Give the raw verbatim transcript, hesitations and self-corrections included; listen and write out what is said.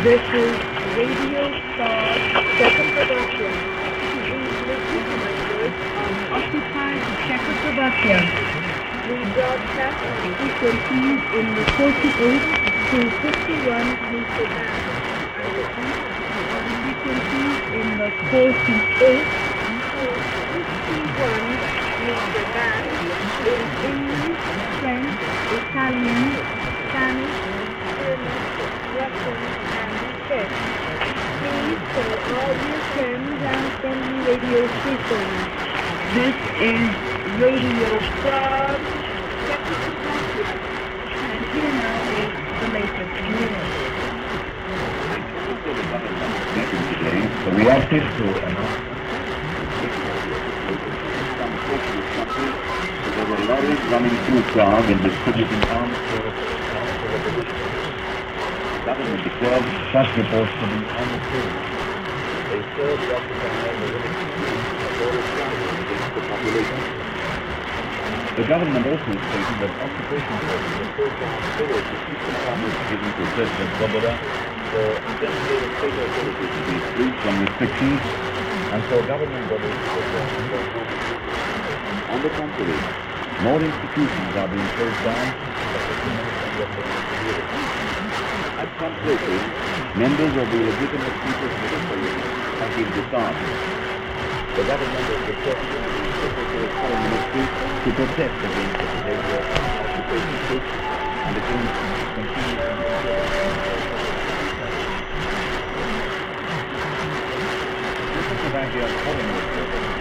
This is Radio Star Czechoslovakia. These listeners on occupied Czechoslovakia. We broadcast on frequencies in the forty-eight to fifty-one meter band. I repeat, on frequencies in the forty-eight to fifty-one meter band in English, French, Italian, Spanish, German, Russian, and Czech. Please tell all your friends and friendly radio stations. This is Radio Frog, Czechoslovakia. And here now is the latest news. The reacted to an there were lorries running through Prague and distributing arms for the government declared such reports to be untrue. They served the occupying the against the population. The government also stated that occupation forces were called down forward to keep the powers given to President Svoboda for demonstrated state authorities to be freed from restrictions and for government bodies to perform their functions. On the contrary, more institutions are being closed down. At some places, members of the legitimate people's military have been disarmed. The government has requested the Secretary of Foreign Ministry to protest against the behavior of occupation troops and against continued Czechoslovakia's foreign minister